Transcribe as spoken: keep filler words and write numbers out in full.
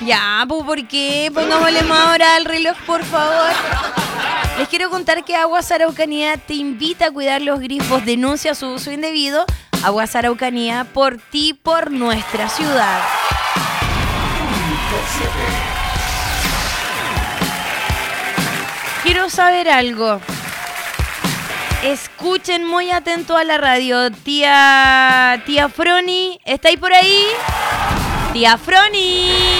Ya, pues, ¿por qué? Pongámosle más hora al reloj, por favor. Les quiero contar que Aguas Araucanía te invita a cuidar los grifos. Denuncia su uso indebido. Aguas Araucanía, por ti, por nuestra ciudad. Quiero saber algo. Escuchen muy atento a la radio. Tía, tía Froni, ¿estáis por ahí? Tía Froni.